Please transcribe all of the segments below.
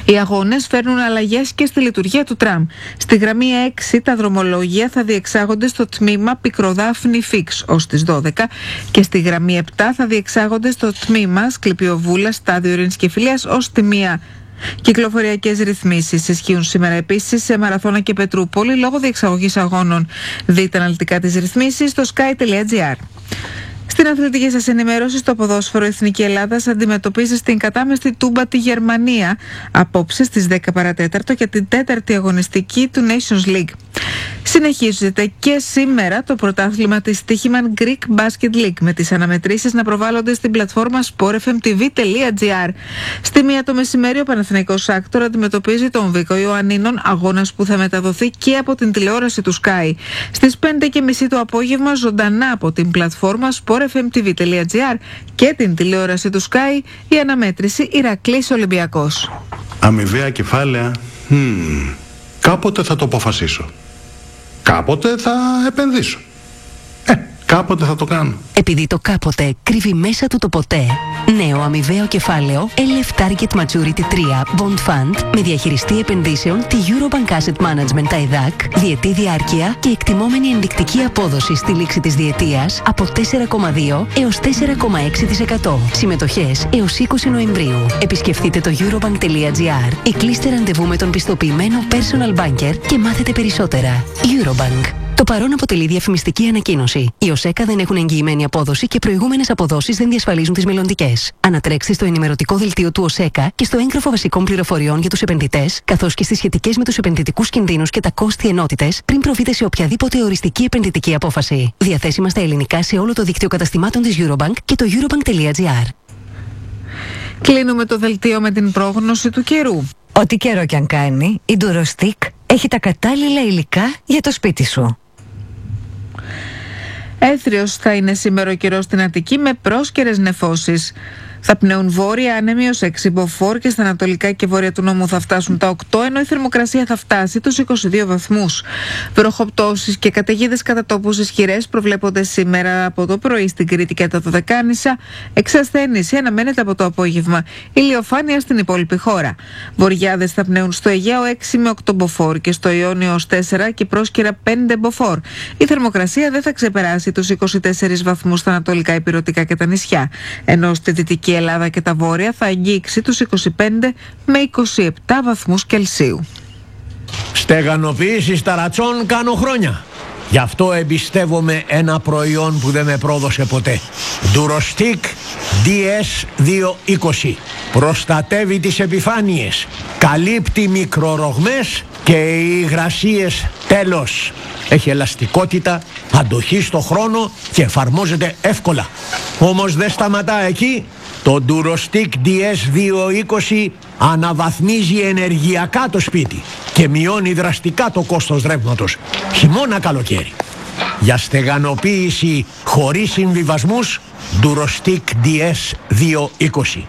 Οι αγώνες φέρνουν αλλαγές και στη λειτουργία του τραμ. Στη γραμμή 6 τα δρομολόγια θα διεξάγονται στο τμήμα Πικροδάφνη Φίξ ως τις 12 και στη γραμμή 7 θα διεξάγονται στο τμήμα Σκληπιοβούλα Στάδιο Ειρήνης και Φιλίας ως τη 1. Κυκλοφοριακές ρυθμίσεις ισχύουν σήμερα επίσης σε Μαραθώνα και Πετρούπολη λόγω διεξαγωγής αγώνων. Δείτε αναλυτικά τις ρυθμίσεις στο sky.gr. Στην αθλητική σας ενημέρωση, στο ποδόσφαιρο Εθνική Ελλάδας αντιμετωπίζει στην κατάμεστη Τούμπα τη Γερμανία απόψε στις 10 παρατέταρτο για την 4η αγωνιστική του Nations League. Συνεχίζεται και σήμερα το πρωτάθλημα της Stoichman Greek Basket League με τις αναμετρήσεις να προβάλλονται στην πλατφόρμα sportfmtv.gr. Στη 1 το μεσημέρι ο Παναθηναϊκός Άκτορ αντιμετωπίζει τον Βίκο Ιωαννίνων, αγώνας που θα μεταδοθεί και από την τηλεόραση του Sky. Στις 5:30 το απόγευμα ζωντανά από την πλατφόρμα sportfmtv.gr και την τηλεόραση του Sky η αναμέτρηση Ηρακλής Ολυμπιακός. Αμοιβαία κεφάλαια. Κάποτε θα το αποφασίσω. Κάποτε θα επενδύσω. Κάποτε θα το κάνω. Επειδή το κάποτε κρύβει μέσα του το ποτέ. Νέο αμοιβαίο κεφάλαιο LF Target Maturity 3 Bond Fund με διαχειριστή επενδύσεων τη Eurobank Asset Management ΤΑΙΔΑΚ, διετή διάρκεια και εκτιμόμενη ενδεικτική απόδοση στη λήξη της διετίας από 4,2 έως 4,6%. Συμμετοχές έως 20 Νοεμβρίου. Επισκεφτείτε το eurobank.gr ή κλείστε ραντεβού με τον πιστοποιημένο personal banker και μάθετε περισσότερα. Eurobank. Το παρόν αποτελεί διαφημιστική ανακοίνωση. Οι ΟΣΕΚΑ δεν έχουν εγγυημένη απόδοση και προηγούμενες αποδόσεις δεν διασφαλίζουν τις μελλοντικές. Ανατρέξτε στο ενημερωτικό δελτίο του ΟΣΕΚΑ και στο έγγραφο βασικών πληροφοριών για τους επενδυτές, καθώς και στις σχετικές με τους επενδυτικούς κινδύνους και τα κόστη ενότητες, πριν προβείτε σε οποιαδήποτε οριστική επενδυτική απόφαση. Διαθέσιμα στα ελληνικά σε όλο το δίκτυο καταστημάτων της Eurobank και το eurobank.gr. Κλείνουμε το δελτίο με την πρόγνωση του καιρού. Ό,τι καιρό κι αν κάνει, η Durostic έχει τα κατάλληλα υλικά για το σπίτι σου. Έθριος θα είναι σήμερα ο καιρός στην Αττική με πρόσκαιρες νεφώσεις. Θα πνέουν βόρεια άνεμοι ως 6 μποφόρ και στα ανατολικά και βόρεια του νόμου θα φτάσουν τα 8, ενώ η θερμοκρασία θα φτάσει τους 22 βαθμούς. Βροχοπτώσεις και καταιγίδες κατά τόπους ισχυρές προβλέπονται σήμερα από το πρωί στην Κρήτη και τα Δωδεκάνησα. Εξασθένηση αναμένεται από το απόγευμα. Ηλιοφάνεια στην υπόλοιπη χώρα. Βοριάδες θα πνέουν στο Αιγαίο 6 με 8 μποφόρ και στο Ιόνιο ως 4 και πρόσκαιρα 5 μποφόρ. Η θερμοκρασία δεν θα ξεπεράσει τους 24 βαθμούς στα ανατολικά ηπειρωτικά και τα νησιά, ενώ στη Δυτική η Ελλάδα και τα βόρεια θα αγγίξει τους 25 με 27 βαθμούς Κελσίου. Στεγανοποίηση ταρατσών κάνω χρόνια. Γι' αυτό εμπιστεύομαι ένα προϊόν που δεν με πρόδωσε ποτέ. Durostic DS220. Προστατεύει τις επιφάνειες, καλύπτει μικρορογμές και οι υγρασίες τέλος. Έχει ελαστικότητα, αντοχή στο χρόνο και εφαρμόζεται εύκολα. Όμως δεν σταματά εκεί. Το Durostic DS220 αναβαθμίζει ενεργειακά το σπίτι και μειώνει δραστικά το κόστος ρεύματος, χειμώνα καλοκαίρι. Για στεγανοποίηση χωρίς συμβιβασμούς, Durostic DS220.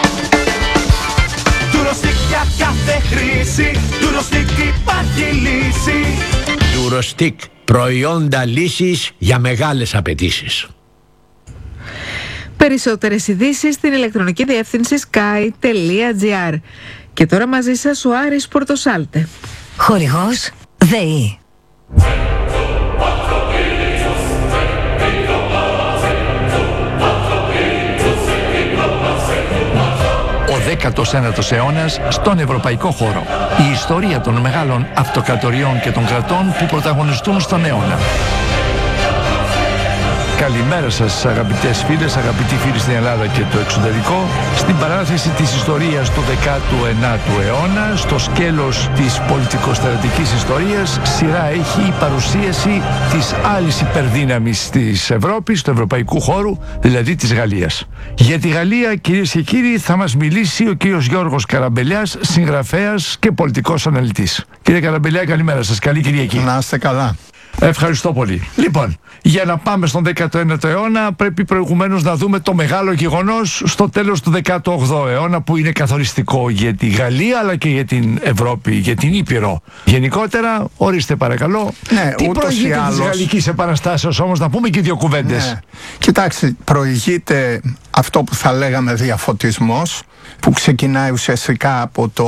Durostic για κάθε χρήση, Durostic υπάρχει λύση. Durostic, προϊόντα λύσης για μεγάλες απαιτήσεις. Περισσότερες ειδήσεις στην ηλεκτρονική διεύθυνση sky.gr. Και τώρα μαζί σας ο Άρης Πορτοσάλτε. Χορηγός ΔΕΗ. Ο 19ος αιώνας στον ευρωπαϊκό χώρο. Η ιστορία των μεγάλων αυτοκρατοριών και των κρατών που πρωταγωνιστούν στον αιώνα. Καλημέρα σας αγαπητές φίλες, αγαπητοί φίλοι στην Ελλάδα και το εξωτερικό. Στην παράθεση της ιστορίας του 19ου αιώνα, στο σκέλος της πολιτικοστρατηγικής ιστορίας, σειρά έχει η παρουσίαση της άλλης υπερδύναμης της Ευρώπης, του ευρωπαϊκού χώρου, δηλαδή της Γαλλίας. Για τη Γαλλία, κυρίες και κύριοι, θα μας μιλήσει ο κύριος Γιώργος Καραμπελιάς, συγγραφέας και πολιτικός αναλυτής. Κύριε Καραμπελιά, καλημέρα σας, καλή Κυριακή. Να είστε καλά. Ευχαριστώ πολύ. Λοιπόν, για να πάμε στον 19ο αιώνα πρέπει προηγουμένως να δούμε το μεγάλο γεγονός στο τέλος του 18ου αιώνα που είναι καθοριστικό για τη Γαλλία αλλά και για την Ευρώπη, για την Ήπειρο. Γενικότερα, ορίστε παρακαλώ, ναι, τι προηγείται της Γαλλικής Επαναστάσεως όμως, να πούμε και δύο κουβέντες. Ναι. Κοιτάξτε, προηγείται αυτό που θα λέγαμε διαφωτισμός, που ξεκινάει ουσιαστικά από το